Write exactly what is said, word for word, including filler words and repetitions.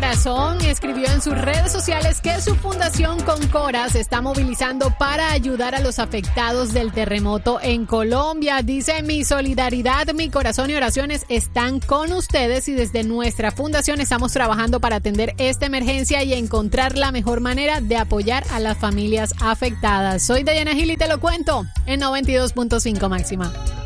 Corazón escribió en sus redes sociales que su fundación Concora se está movilizando para ayudar a los afectados del terremoto en Colombia. Dice: mi solidaridad, mi corazón y oraciones están con ustedes y desde nuestra fundación estamos trabajando para atender esta emergencia y encontrar la mejor manera de apoyar a las familias afectadas. Soy Dayana Gil y te lo cuento en noventa y dos punto cinco Máxima.